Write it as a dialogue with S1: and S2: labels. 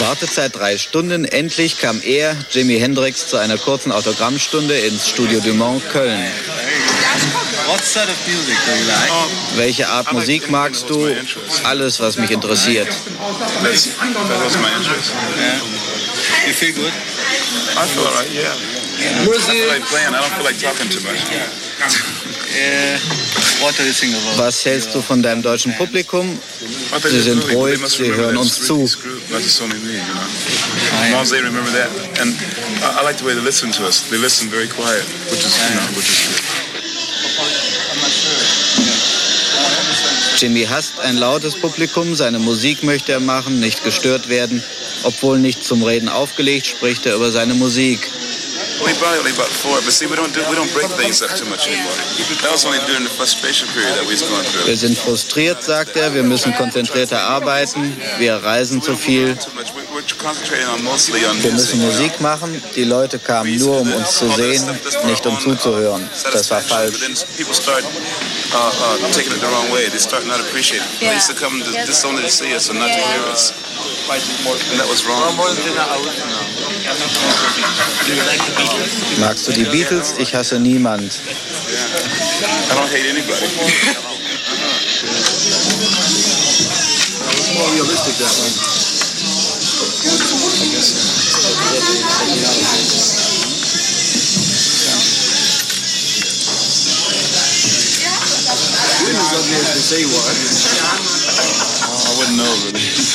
S1: Wartezeit 3 Stunden. Endlich kam er, Jimi Hendrix, zu einer kurzen Autogrammstunde ins Studio Dumont, Köln. Welche Art Musik magst du? Alles, was mich interessiert.
S2: You feel good?
S3: I feel all right, yeah. I feel like playing. I don't feel like talking too much.
S2: What do you think about?
S1: Was hältst du von deinem deutschen Publikum? Sie sind ruhig, sie hören uns zu.
S3: As long as they remember that. And I like the way they listen to us. They listen very quiet, which is good.
S1: Jimi hasst ein lautes Publikum, seine Musik möchte er machen, nicht gestört werden. Obwohl nicht zum Reden aufgelegt, spricht er über seine Musik.
S3: We probably about 4, but see, we don't break things up too much anymore. That was only during the frustration period that we was going through.
S1: Wir sind frustriert, sagt er, wir müssen konzentrierter arbeiten, wir reisen zu viel. Wir müssen Musik machen, die Leute kamen nur, um uns zu sehen, nicht um zuzuhören. Das war falsch.
S3: Taking it the wrong way. They start not appreciating it. They used to come just only to see us and not to hear us. And that was wrong.
S1: Magst du die Beatles? Ich hasse niemand.
S3: I don't hate anybody.
S2: More realistic that one. I guess. As ugly as they say you are.
S3: I wouldn't know, really.